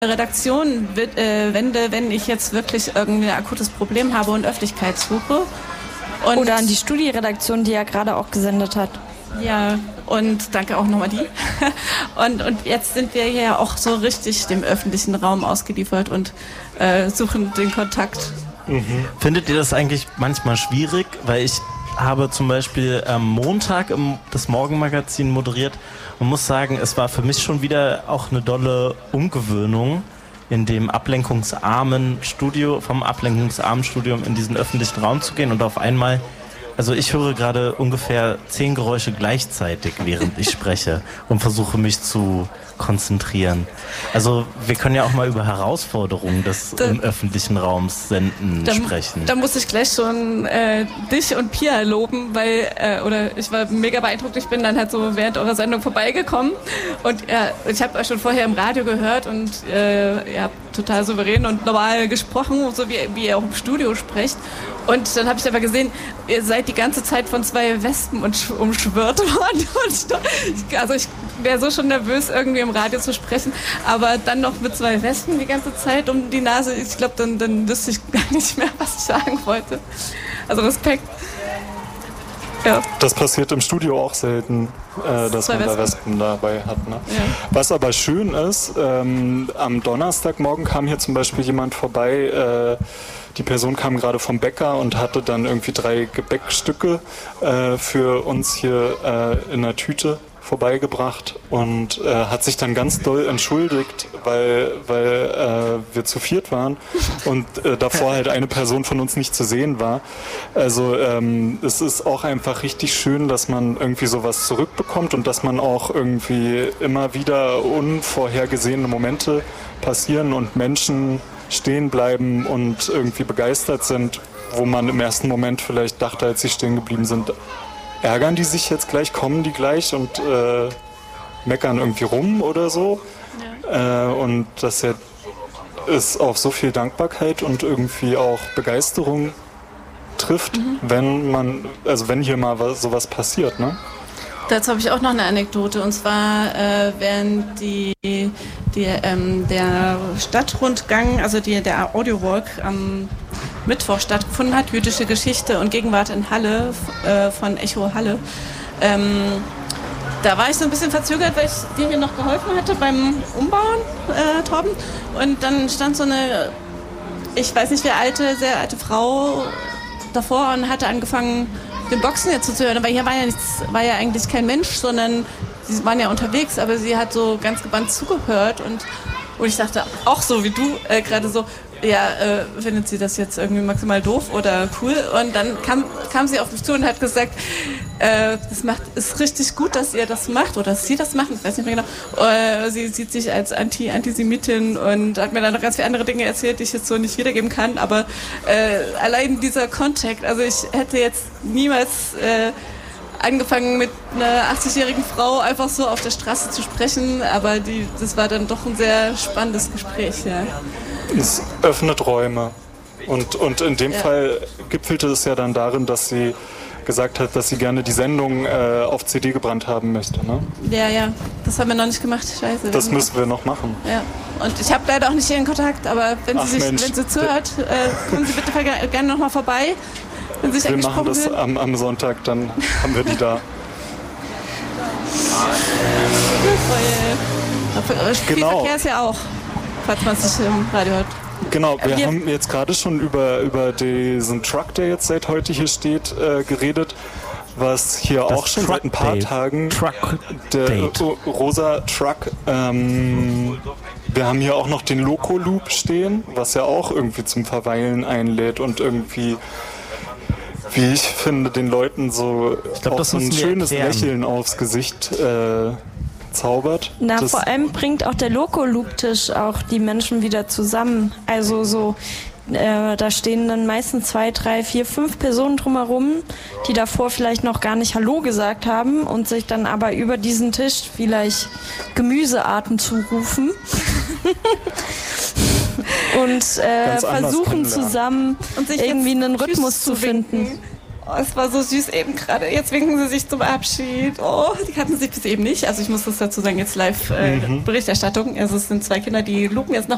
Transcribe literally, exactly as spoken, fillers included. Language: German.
Redaktion äh, wende, wenn ich jetzt wirklich irgendwie ein akutes Problem habe und Öffentlichkeit suche. Und Oder an die Studieredaktion, die ja gerade auch gesendet hat. Ja, und danke auch nochmal die. Und, und jetzt sind wir hier auch so richtig dem öffentlichen Raum ausgeliefert und äh, suchen den Kontakt. Mhm. Findet ihr das eigentlich manchmal schwierig? Weil ich habe zum Beispiel am Montag im, das Morgenmagazin moderiert und muss sagen, es war für mich schon wieder auch eine dolle Umgewöhnung, in dem ablenkungsarmen Studio, vom ablenkungsarmen Studium in diesen öffentlichen Raum zu gehen und auf einmal, also ich höre gerade ungefähr zehn Geräusche gleichzeitig, während ich spreche und versuche mich zu konzentrieren. Also wir können ja auch mal über Herausforderungen des da, im öffentlichen Raums senden da, sprechen. Da muss ich gleich schon äh, dich und Pia loben, weil, äh, oder ich war mega beeindruckt, ich bin dann halt so während eurer Sendung vorbeigekommen und äh, ich habe euch schon vorher im Radio gehört und äh, ihr habt total souverän und normal gesprochen, so wie, wie ihr auch im Studio sprecht. Und dann habe ich aber gesehen, ihr seid die ganze Zeit von zwei Wespen umschwirrt worden. Und also ich wäre so schon nervös, irgendwie im Radio zu sprechen. Aber dann noch mit zwei Wespen die ganze Zeit um die Nase. Ich glaube, dann, dann wüsste ich gar nicht mehr, was ich sagen wollte. Also Respekt. Ja. Das passiert im Studio auch selten, äh, dass man da Wespen dabei hat. Ne? Ja. Was aber schön ist, ähm, am Donnerstagmorgen kam hier zum Beispiel jemand vorbei, äh, die Person kam gerade vom Bäcker und hatte dann irgendwie drei Gebäckstücke äh, für uns hier äh, in der Tüte vorbeigebracht und äh, hat sich dann ganz doll entschuldigt, weil, weil äh, wir zu viert waren und äh, davor halt eine Person von uns nicht zu sehen war. Also ähm, es ist auch einfach richtig schön, dass man irgendwie sowas zurückbekommt und dass man auch irgendwie immer wieder unvorhergesehene Momente passieren und Menschen stehen bleiben und irgendwie begeistert sind, wo man im ersten Moment vielleicht dachte, als sie stehen geblieben sind, ärgern die sich jetzt gleich, kommen die gleich und äh, meckern irgendwie rum oder so. Ja. Äh, und dass ja es auf so viel Dankbarkeit und irgendwie auch Begeisterung trifft, mhm. wenn man, also wenn hier mal was, sowas passiert, ne? Dazu habe ich auch noch eine Anekdote, und zwar äh, während die, die, ähm, der Stadtrundgang, also die, der Audiowalk am Mittwoch stattgefunden hat, jüdische Geschichte und Gegenwart in Halle äh, von Echo Halle. Ähm, da war ich so ein bisschen verzögert, weil ich dir hier noch geholfen hatte beim Umbauen, äh, Torben. Und dann stand so eine, ich weiß nicht wie alte, sehr alte Frau davor und hatte angefangen, den Boxen jetzt zuzuhören, aber hier war ja nichts, war ja eigentlich kein Mensch, sondern sie waren ja unterwegs, aber sie hat so ganz gebannt zugehört und, und ich dachte auch so wie du äh, gerade so, ja, äh, findet sie das jetzt irgendwie maximal doof oder cool? Und dann kam, kam sie auf mich zu und hat gesagt, äh, das macht, ist richtig gut, dass ihr das macht oder dass sie das machen, ich weiß nicht mehr genau. Äh, sie sieht sich als Anti, Antisemitin und hat mir dann noch ganz viele andere Dinge erzählt, die ich jetzt so nicht wiedergeben kann, aber äh, allein dieser Kontakt, also ich hätte jetzt niemals äh, angefangen mit einer achtzigjährigen Frau einfach so auf der Straße zu sprechen, aber die, das war dann doch ein sehr spannendes Gespräch, ja. Es öffnet Räume und, und in dem ja. Fall gipfelte es ja dann darin, dass sie gesagt hat, dass sie gerne die Sendung äh, auf C D gebrannt haben möchte, ne? Ja, ja, das haben wir noch nicht gemacht, scheiße. Das müssen wir noch machen. Ja, und ich habe leider auch nicht ihren Kontakt, aber wenn Ach, sie, sich, wenn sie zuhört, äh, kommen Sie bitte gerne nochmal vorbei. Wenn Sie sich wir machen das am, am Sonntag, dann haben wir die da. Genau. Verkehr ist ja auch, falls man es nicht im Radio hört. Genau, wir, wir haben jetzt gerade schon über, über diesen Truck, der jetzt seit heute hier steht, äh, geredet, was hier das auch schon Truck seit ein paar Date. Tagen, Truck der Date. rosa Truck, ähm, wir haben hier auch noch den Loco Loop stehen, was ja auch irgendwie zum Verweilen einlädt und irgendwie, wie ich finde, den Leuten so ich glaub, auch so ein schönes erklären. Lächeln aufs Gesicht äh, zaubert. Na, das vor allem bringt auch der Loco-Loop-Tisch auch die Menschen wieder zusammen. Also so, äh, da stehen dann meistens zwei, drei, vier, fünf Personen drumherum, die davor vielleicht noch gar nicht Hallo gesagt haben und sich dann aber über diesen Tisch vielleicht Gemüsearten zurufen. und äh, versuchen zusammen und sich irgendwie einen Rhythmus zu finden. Oh, es war so süß eben gerade. Jetzt winken sie sich zum Abschied. Oh, die kannten sich bis eben nicht. Also ich muss das dazu sagen, jetzt live äh, mhm. Berichterstattung. Also es sind zwei Kinder, die lupen jetzt nach